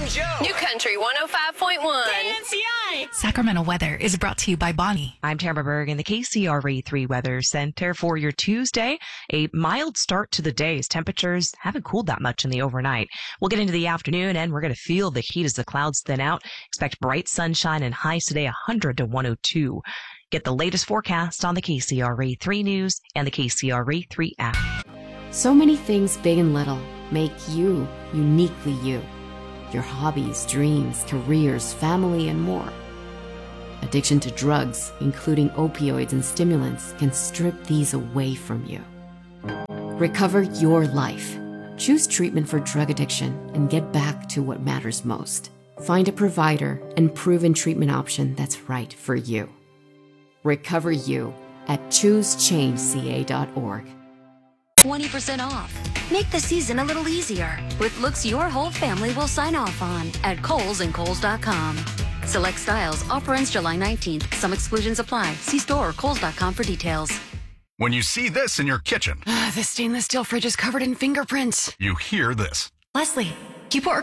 and Joe. New Country 105.1. KNCI. Sacramento weather is brought to you by Bonnie. I'm Tamara Berg in the KCRA3 Weather Center for your Tuesday. A mild start to the day as temperatures haven't cooled that much in the overnight. We'll get into the afternoon and we're going to feel the heat as the clouds thin out. Expect bright sunshine and highs today 100 to 102. Get the latest forecast on the KCRA3 News and the KCRA3 app. So many things big and little make you uniquely you. Your hobbies, dreams, careers, family, and more. Addiction to drugs, including opioids and stimulants, can strip these away from you. Recover your life. Choose treatment for drug addiction and get back to what matters most. Find a provider and proven treatment option that's right for you. Recover you at choosechangeca.org. 20% off. Make the season a little easier with looks your whole family will sign off on at Kohl's and Kohl's.com. Select styles. Offer ends July 19th. Some exclusions apply. See store or Kohl's.com for details. When you see this in your kitchen, The stainless steel fridge is covered in fingerprints. you hear this. Leslie, you put